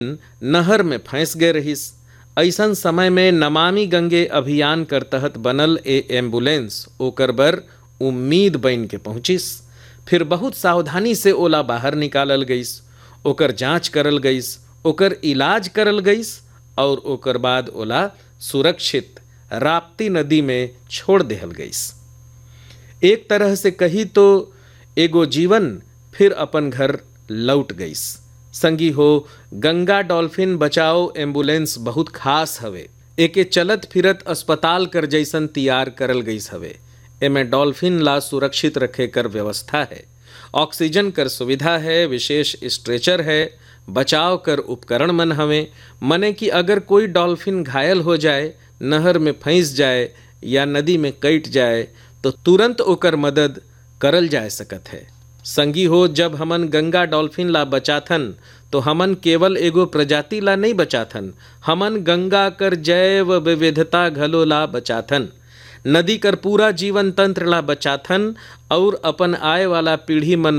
नहर में फंस गए रहिस। ऐसन समय में नमामि गंगे अभियान कर तहत बनल एम्बुलेंस ओकर बर उम्मीद बन के पहुंचिस। फिर बहुत सावधानी से ओला बाहर निकालल गईस, ओकर जांच करल गईस, ओकर इलाज करल गईस और ओकर बाद ओला सुरक्षित राप्ती नदी में छोड़ देहल गईस। एक तरह से कही तो एगो जीवन फिर अपन घर लौट गईस। संगी हो, गंगा डॉल्फिन बचाओ एम्बुलेंस बहुत खास हवे। एके चलत फिरत अस्पताल कर जैसन तैयार करल गईस हवे। एमे डॉल्फिन ला सुरक्षित रखे कर व्यवस्था है, ऑक्सीजन कर सुविधा है, विशेष स्ट्रेचर है, बचाव कर उपकरण मन हवे। मने कि अगर कोई डॉल्फिन घायल हो जाए, नहर में फंस जाए या नदी में कट जाए तो तुरंत ओकर मदद करल जा सकत है। संगी हो, जब हमन गंगा डॉल्फिन ला बचाथन तो हमन केवल एगो प्रजाति ला नहीं बचाथन, हमन गंगा कर जैव विविधता घलो ला बचाथन, नदी कर पूरा जीवन तंत्र ला बचाथन और अपन आए वाला पीढ़ी मन